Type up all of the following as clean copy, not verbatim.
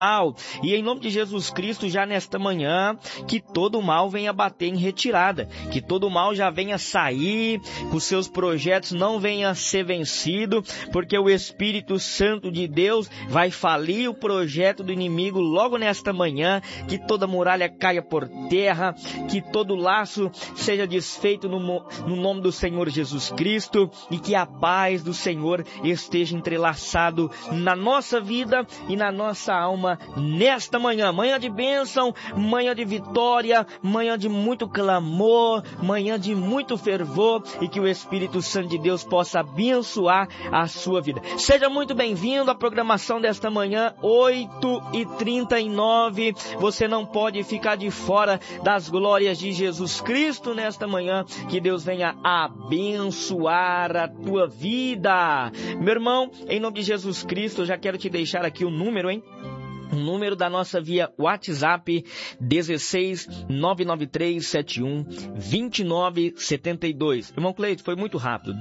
E em nome de Jesus Cristo, já nesta manhã, que todo mal venha bater em retirada, que todo mal já venha sair, que os seus projetos não venham a ser vencido, porque o Espírito Santo de Deus vai falir o projeto do inimigo logo nesta manhã, que toda muralha caia por terra, que todo laço seja desfeito no nome do Senhor Jesus Cristo, e que a paz do Senhor esteja entrelaçado na nossa vida e na nossa alma nesta manhã, manhã de bênção, manhã de vitória, manhã de muito clamor, manhã de muito fervor, e que o Espírito Santo de Deus possa abençoar a sua vida. Seja muito bem-vindo à programação desta manhã, 8h39. Você não pode ficar de fora das glórias de Jesus Cristo nesta manhã. Que Deus venha abençoar a tua vida. Meu irmão, em nome de Jesus Cristo, eu já quero te deixar aqui o número, hein? O número da nossa via WhatsApp, 16-993-71-2972. Irmão Cleito, foi muito rápido.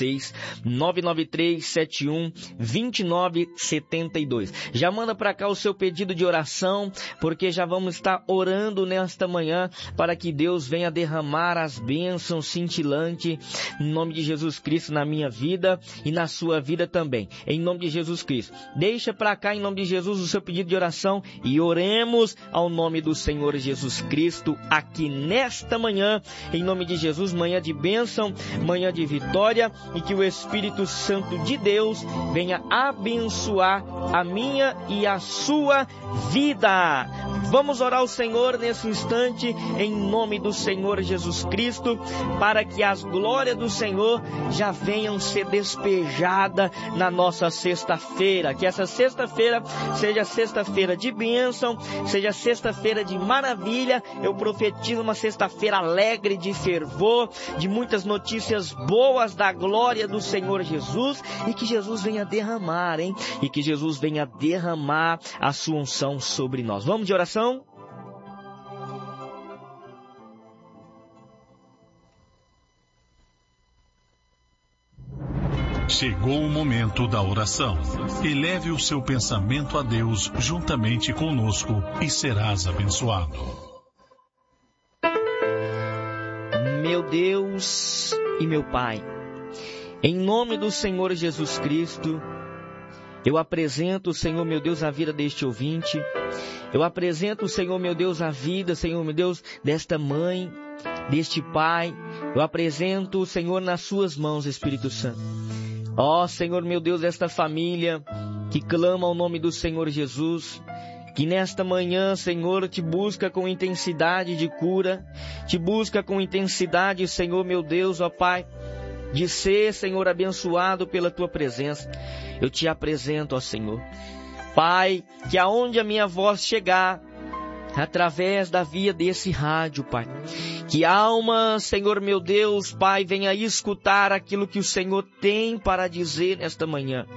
16-993-71-2972. Já manda para cá o seu pedido de oração, porque já vamos estar orando nesta manhã para que Deus venha derramar as bênçãos cintilantes em nome de Jesus Cristo na minha vida e na sua vida também. Em nome de Jesus Cristo. Deixa para cá, em nome de Jesus, o seu pedido de oração e oremos ao nome do Senhor Jesus Cristo aqui nesta manhã, em nome de Jesus, manhã de bênção, manhã de vitória, e que o Espírito Santo de Deus venha abençoar a minha e a sua vida. Vamos orar ao Senhor nesse instante, em nome do Senhor Jesus Cristo, para que as glórias do Senhor já venham ser despejadas na nossa sexta-feira. Que essa sexta-feira seja sexta-feira de bênção, seja sexta-feira de maravilha. Eu profetizo uma sexta-feira alegre, de fervor, de muitas notícias boas da glória do Senhor Jesus, e que Jesus venha derramar, hein? E que Jesus venha derramar a sua unção sobre nós. Vamos de oração? Chegou o momento da oração. Eleve o seu pensamento a Deus juntamente conosco e serás abençoado. Meu Deus e meu Pai, em nome do Senhor Jesus Cristo, eu apresento, Senhor meu Deus, a vida deste ouvinte. Eu apresento, Senhor meu Deus, a vida, Senhor meu Deus, desta mãe, deste pai. Eu apresento, Senhor, nas suas mãos, Espírito Santo. Ó, Senhor meu Deus, esta família que clama ao nome do Senhor Jesus, que nesta manhã, Senhor, te busca com intensidade de cura, te busca com intensidade, Senhor meu Deus, ó Pai, de ser, Senhor, abençoado pela Tua presença. Eu te apresento, ó Senhor. Pai, que aonde a minha voz chegar, através da via desse rádio, Pai, que a alma, Senhor meu Deus, Pai, venha escutar aquilo que o Senhor tem para dizer nesta manhã.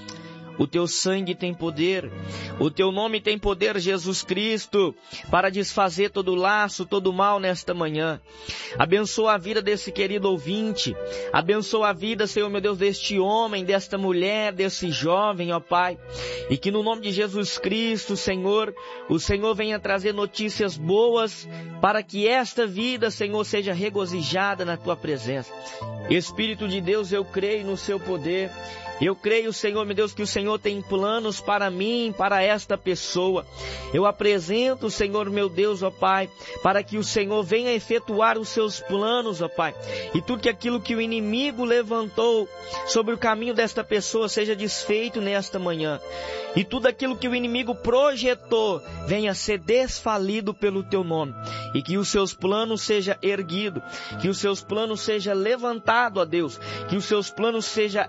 O Teu sangue tem poder, o Teu nome tem poder, Jesus Cristo, para desfazer todo laço, todo mal nesta manhã. Abençoa a vida desse querido ouvinte, abençoa a vida, Senhor meu Deus, deste homem, desta mulher, desse jovem, ó Pai, e que no nome de Jesus Cristo, Senhor, o Senhor venha trazer notícias boas para que esta vida, Senhor, seja regozijada na Tua presença. Espírito de Deus, eu creio no Seu poder. Eu creio, Senhor, meu Deus, que o Senhor tem planos para mim, para esta pessoa. Eu apresento, Senhor, meu Deus, ó Pai, para que o Senhor venha efetuar os seus planos, ó Pai. E tudo aquilo que o inimigo levantou sobre o caminho desta pessoa seja desfeito nesta manhã. E tudo aquilo que o inimigo projetou venha ser desfalido pelo Teu nome. E que os seus planos sejam erguidos, que os seus planos sejam levantados, ó Deus, que os seus planos sejam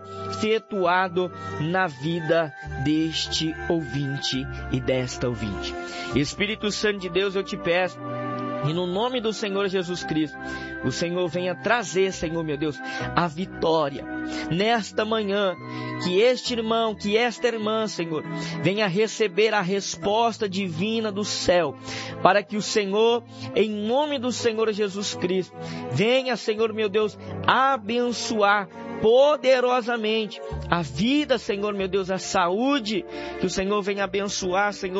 efetuado na vida deste ouvinte e desta ouvinte. Espírito Santo de Deus, eu te peço E no nome do Senhor Jesus Cristo, o Senhor venha trazer, Senhor meu Deus, a vitória. Nesta manhã, que este irmão, que esta irmã, Senhor, venha receber a resposta divina do céu, para que o Senhor, em nome do Senhor Jesus Cristo, venha, Senhor meu Deus, abençoar poderosamente a vida, Senhor meu Deus, a saúde, que o Senhor venha abençoar, Senhor,